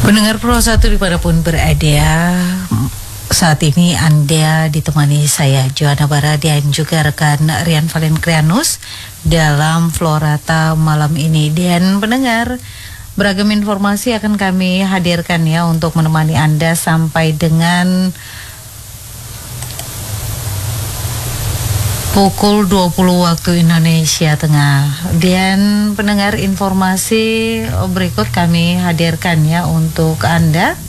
Pendengar Pro 1 dimanapun berada, saat ini Anda ditemani saya Joanna Bara dan juga rekan Rian Valenkrianus dalam Florata malam ini. Dan pendengar, beragam informasi akan kami hadirkan ya untuk menemani Anda sampai dengan pukul 20 waktu Indonesia Tengah. Dan pendengar, informasi berikut kami hadirkan ya untuk Anda.